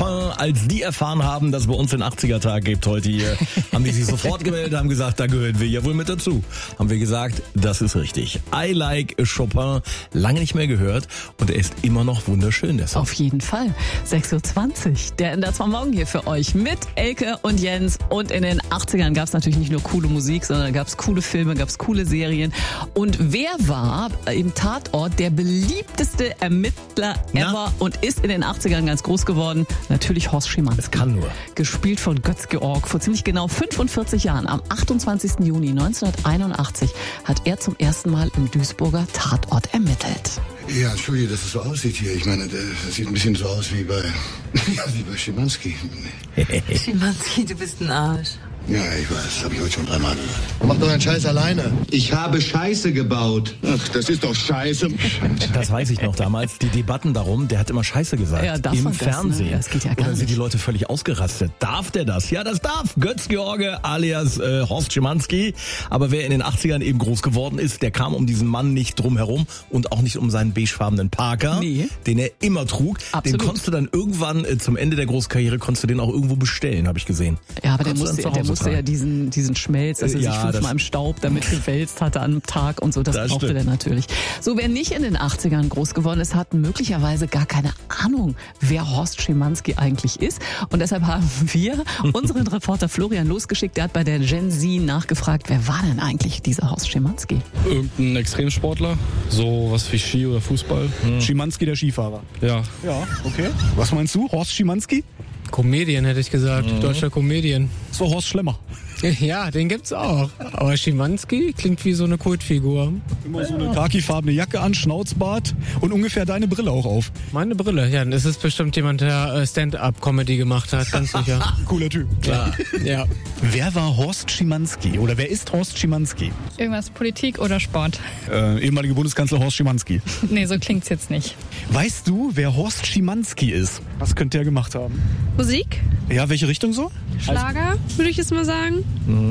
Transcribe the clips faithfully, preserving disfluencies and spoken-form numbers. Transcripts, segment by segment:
Chopin, als die erfahren haben, dass es bei uns den achtziger-Tag gibt heute hier, haben die sich sofort gemeldet, haben gesagt, da gehören wir ja wohl mit dazu. Haben wir gesagt, das ist richtig. I Like Chopin, lange nicht mehr gehört und er ist immer noch wunderschön, der Song. Auf jeden Fall. sechs Uhr zwanzig, der in der zwei Morgen hier für euch mit Elke und Jens. Und in den achtzigern gab es natürlich nicht nur coole Musik, sondern gab es coole Filme, gab es coole Serien. Und wer war im Tatort der beliebteste Ermittler ever Na? und ist in den achtzigern ganz groß geworden? Natürlich Horst Schimanski. Es kann nur. Gespielt von Götz-Georg. Vor ziemlich genau fünfundvierzig Jahren, am achtundzwanzigsten Juni neunzehnhunderteinundachtzig, hat er zum ersten Mal im Duisburger Tatort ermittelt. Ja, Entschuldige, dass es so aussieht hier. Ich meine, das sieht ein bisschen so aus wie bei, ja, wie bei Schimanski. Schimanski, du bist ein Arsch. Ja, ich weiß, das habe ich heute schon dreimal gehört. Mach doch einen Scheiß alleine. Ich habe Scheiße gebaut. Ach, das ist doch Scheiße. Das weiß ich noch damals, die Debatten darum, der hat immer Scheiße gesagt. Ja, darf im man das, Fernsehen. ne? Das geht ja gar Und dann sind die nicht. Leute völlig ausgerastet. Darf der das? Ja, das darf. Götz-George alias äh, Horst Schimanski. Aber wer in den achtzigern eben groß geworden ist, der kam um diesen Mann nicht drum herum und auch nicht um seinen beigefarbenen Parker, Nee. den er immer trug. Absolut. Den konntest du dann irgendwann äh, zum Ende der Großkarriere, konntest du den auch irgendwo bestellen, habe ich gesehen. Ja, aber der Konntest du musste, dann zu der Hause musste tragen. ja diesen, diesen Schmelz, dass er Ja, sich fünfmal das- im Staub damit gewälzt hatte am Tag und so, das, Das brauchte stimmt. der natürlich. So, wer nicht in den achtzigern groß geworden ist, hat möglicherweise gar keine Ahnung, wer Horst Schimanski eigentlich ist. Und deshalb haben wir unseren Reporter Florian losgeschickt, der hat bei der Gen Z nachgefragt, wer war denn eigentlich dieser Horst Schimanski? Irgendein Extremsportler, so was wie Ski oder Fußball. Schimanski, der Skifahrer. Ja, Ja, okay. Was meinst du, Horst Schimanski? Comedian hätte ich gesagt, deutscher Comedian. So Horst Schlemmer. Ja, den gibt's auch. Aber Schimanski klingt wie so eine Kultfigur. Immer so eine khakifarbene Jacke an, Schnauzbart und ungefähr deine Brille auch auf. Meine Brille, ja, das ist bestimmt jemand, der äh, Stand-up-Comedy gemacht hat, ganz sicher. Cooler Typ. Ja, ja. Wer war Horst Schimanski oder wer ist Horst Schimanski? Irgendwas Politik oder Sport? Äh, ehemaliger Bundeskanzler Horst Schimanski. Nee, so klingt's jetzt nicht. Weißt du, wer Horst Schimanski ist? Was könnte er gemacht haben? Musik, Ja, welche Richtung so? Schlager, würde ich jetzt mal sagen.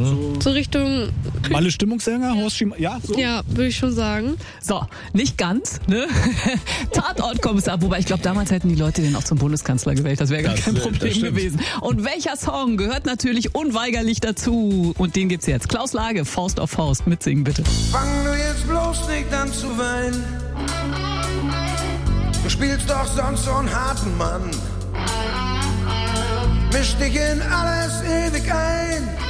So Richtung, Alle Stimmungssänger, Horst Schimanski? Ja, so? ja, würde ich schon sagen. So, nicht ganz, ne? Tatortkommissar, wobei ich glaube, damals hätten die Leute den auch zum Bundeskanzler gewählt. Das wäre gar Das, kein äh, das Problem stimmt. gewesen. Und welcher Song gehört natürlich unweigerlich dazu? Und den gibt's jetzt. Klaus Lage, Faust auf Faust. Mitsingen, bitte. Fang du jetzt bloß nicht an zu weinen. Du spielst doch sonst so einen harten Mann. Misch dich in alles ewig ein.